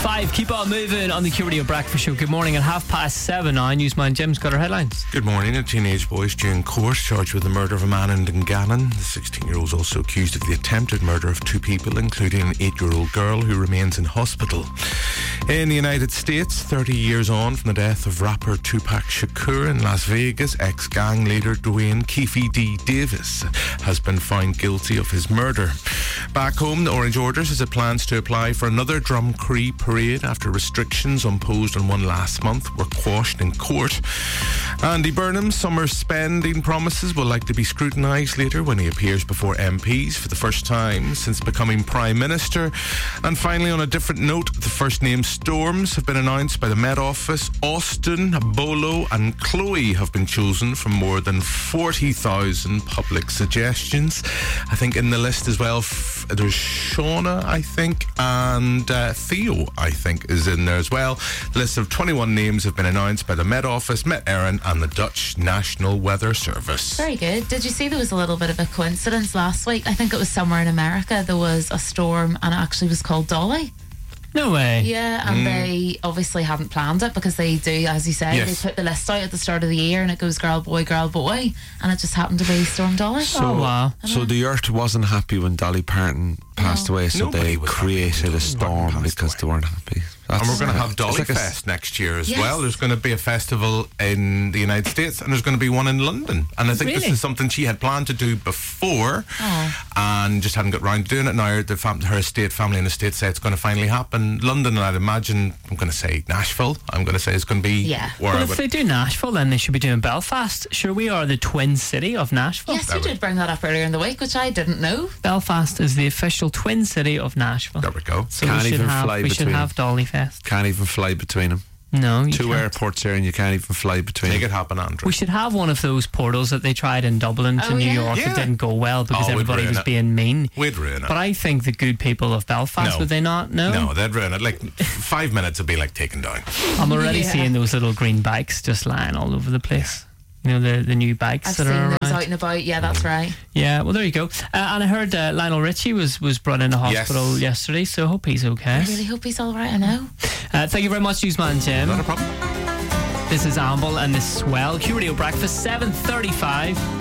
5, keep on moving on the Q Radio Breakfast Show. Good morning at 7:30 now. Newsman Jim's got our headlines. Good morning. A teenage boy is due in court charged with the murder of a man in Dungannon. The 16-year-old is also accused of the attempted murder of 2 people, including an 8-year-old girl who remains in hospital. In the United States, 30 years on from the death of rapper Tupac Shakur in Las Vegas, ex-gang leader Dwayne Keefe D. Davis has been found guilty of his murder. Back home, the Orange Order says it plans to apply for another Drumcree parade after restrictions imposed on one last month were quashed in court. Andy Burnham's summer spending promises will likely be scrutinised later when he appears before MPs for the first time since becoming Prime Minister. And finally, on a different note, the first name storms have been announced by the Met Office. Austin, Bolo and Chloe have been chosen from more than 40,000 public suggestions. I think in the list as well, there's Shauna, I think, and Theo, I think, is in there as well. The list of 21 names have been announced by the Met Office, Met Éireann and the Dutch National Weather Service. Very good. Did you see there was a little bit of a coincidence last week? I think it was somewhere in America. There was a storm and it actually was called Dolly. No way. Yeah, and they obviously hadn't planned it because they do, as you say, Yes. they put the list out at the start of the year and it goes girl, boy, and it just happened to be Storm Dolly. Oh, wow. So the Earth wasn't happy when Dolly Parton passed away, so Nobody they was happy created when a Dolly storm Parton because passed they weren't happy. And we're going to have It's Dolly like Fest next year as Yes. well. There's going to be a festival in the United States and there's going to be one in London. And I think this Really? is something she had planned to do before and just hadn't got round to doing it. Now her family and estate say it's going to finally happen. London, and I'd imagine, I'm going to say Nashville. I'm going to say it's going to be where Well, I if would... they do Nashville, then they should be doing Belfast. Sure, we are the twin city of Nashville. Yes, you did bring that up earlier in the week, which I didn't know. Belfast is the official twin city of Nashville. There we go. So Can't we should even have, fly we should between have Dolly Fest. Can't even fly between them. No, you 2 can't. airports here and you can't even fly between Make them. it happen, Andrew. We should have one of those portals that they tried in Dublin to Oh, New yeah? York. Yeah. It didn't go well because Oh, we'd everybody ruin was it. being mean. We'd ruin it. But I think the good people of Belfast, No. would they not? No, they'd ruin it. Like 5 minutes would be like taken down. I'm already Yeah. seeing those little green bikes just lying all over the place. You know, the new bikes I've that seen are those around. out and about. Yeah, that's right. Yeah, well, there you go. And I heard Lionel Richie was brought into hospital Yes. yesterday, so I hope he's okay. I really hope he's all right. I know. Thank you very much, Newsman Jim. Not a problem. This is Amble and this is Swell. Q Radio Breakfast, 7:35.